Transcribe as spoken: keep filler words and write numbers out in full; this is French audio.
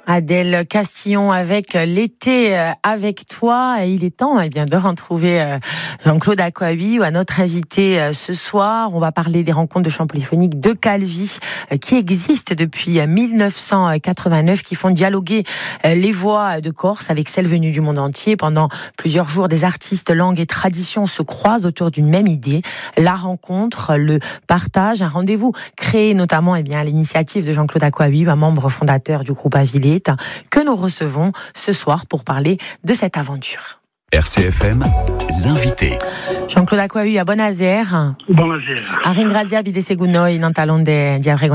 Adèle Castillon avec l'été avec toi. Et il est temps eh bien, de retrouver Jean-Claude Aquahuit, à notre invité ce soir. On va parler des rencontres de chant polyphonique de Calvi qui existent depuis dix-neuf cent quatre-vingt-neuf, qui font dialoguer les voix de Corse avec celles venues du monde entier. Pendant plusieurs jours, des artistes, langues et traditions se croisent autour d'une même idée, la rencontre, le partage, un rendez-vous créé notamment eh bien, à l'initiative de Jean-Claude Aquahuit, un membre fondateur du groupe Avilé, que nous recevons ce soir pour parler de cette aventure. R C F M, l'invité. Jean-Claude Aquahuit à Bonazer. Bonazer. A ringrazia bide seguno in antalon de di